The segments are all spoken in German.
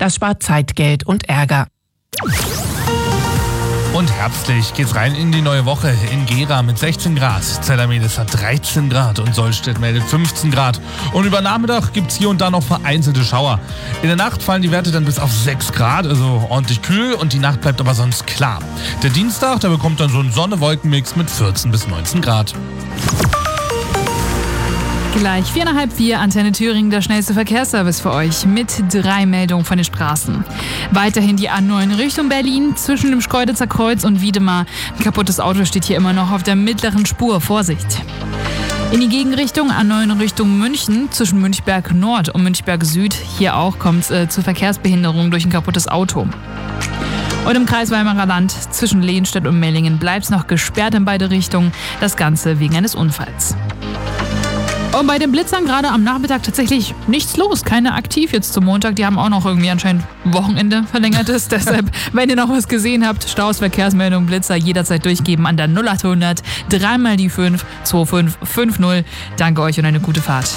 Das spart Zeit, Geld und Ärger. Und herbstlich geht's rein in die neue Woche. In Gera mit 16 Grad, Zellamedes hat 13 Grad und Sollstedt meldet 15 Grad. Und über Nachmittag gibt's hier und da noch vereinzelte Schauer. In der Nacht fallen die Werte dann bis auf 6 Grad, also ordentlich kühl, und die Nacht bleibt aber sonst klar. Der Dienstag, der bekommt dann so einen Sonne-Wolken-Mix mit 14 bis 19 Grad. Gleich 4:30, Antenne Thüringen, der schnellste Verkehrsservice für euch mit 3 Meldungen von den Straßen. Weiterhin die A9 Richtung Berlin zwischen dem Schkeuditzer Kreuz und Wiedemar. Ein kaputtes Auto steht hier immer noch auf der mittleren Spur. Vorsicht! In die Gegenrichtung A9 Richtung München zwischen Münchberg Nord und Münchberg Süd. Hier auch kommt es zu Verkehrsbehinderungen durch ein kaputtes Auto. Und im Kreis Weimarer Land zwischen Lehnstedt und Mellingen bleibt es noch gesperrt in beide Richtungen. Das Ganze wegen eines Unfalls. Und bei den Blitzern gerade am Nachmittag tatsächlich nichts los, keine aktiv jetzt zum Montag. Die haben auch noch irgendwie anscheinend Wochenende verlängertes. Deshalb, wenn ihr noch was gesehen habt, Staus, Verkehrsmeldung, Blitzer jederzeit durchgeben an der 0800 3 mal die 5 2550. Danke euch und eine gute Fahrt.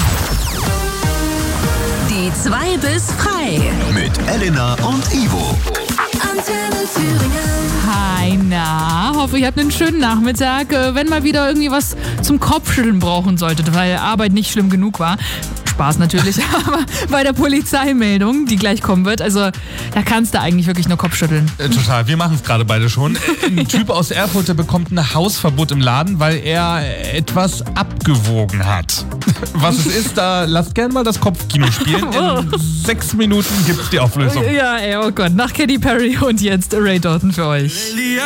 Die 2 bis frei. Mit Elena und Ivo. Antenne Thüringen. Hi, na, hoffe, ihr habt einen schönen Nachmittag. Wenn mal wieder irgendwie was zum Kopfschütteln brauchen solltet, weil Arbeit nicht schlimm genug war. Spaß natürlich, aber bei der Polizeimeldung, die gleich kommen wird, also da kannst du eigentlich wirklich nur Kopfschütteln. Total, wir machen es gerade beide schon. Ein Typ aus Erfurt, der bekommt ein Hausverbot im Laden, weil er etwas abgewogen hat. Was es ist, da lasst gerne mal das Kopfkino spielen. In 6 Minuten gibt's die Auflösung. Ja, ey, oh Gott, nach Katy Perry und jetzt Ray Dalton für euch.